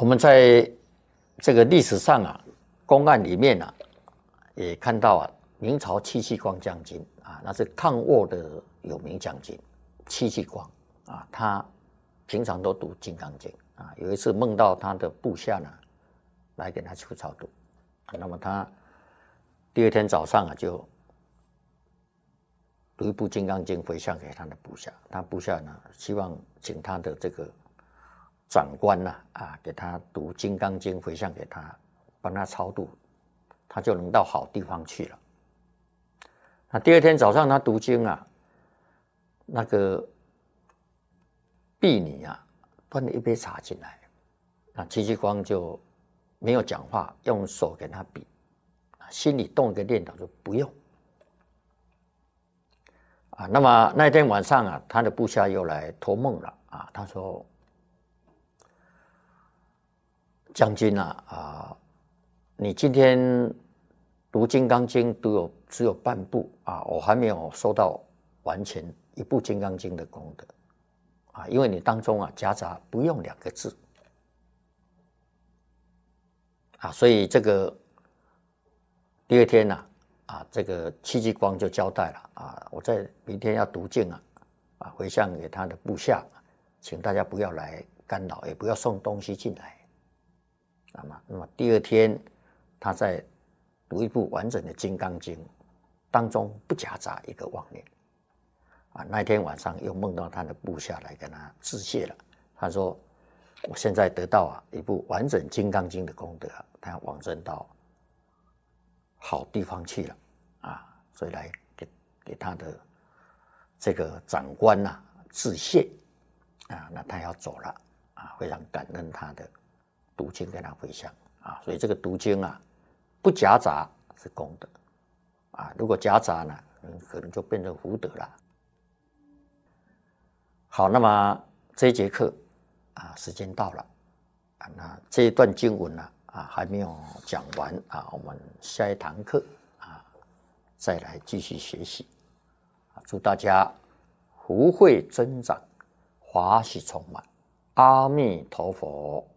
我们在这个历史上啊，公案里面啊，也看到啊，明朝戚继光将军啊，那是抗倭的有名将军，戚继光啊，他平常都读《金刚经》啊，有一次梦到他的部下呢，来给他出超度，那么他第二天早上啊，就读一部《金刚经》回向给他的部下，他部下呢，希望请他的这个长官呐给他读《金刚经》回向给他，帮他超度，他就能到好地方去了。那第二天早上他读经啊，那个婢女啊端了一杯茶进来，那戚继光就没有讲话，用手给他比，心里动一个念头说不用。那么那天晚上啊，他的部下又来托梦了啊，他说：“将军啊，你今天读《金刚经》只有半部啊，我还没有收到完全一部《金刚经》的功德啊，因为你当中啊夹杂不用2个字啊，所以这个第二天呢这个戚继光就交代了啊，我在明天要读经啊，回向给他的部下，请大家不要来干扰，也不要送东西进来。那么第二天，他在读一部完整的《金刚经》，当中不夹杂一个妄念啊。那天晚上又梦到他的部下来跟他致谢了，他说：“我现在得到一部完整《金刚经》的功德，他要往生到好地方去了啊，所以来给他的这个长官致谢啊，那他要走了啊，非常感恩他的读经跟他回向啊，所以这个读经不夹杂是功德啊，如果夹杂呢，可能就变成福德了。好，那么这一节课时间到了那这一段经文还没有讲完我们下一堂课再来继续学习祝大家福慧增长，法喜充满，阿弥陀佛。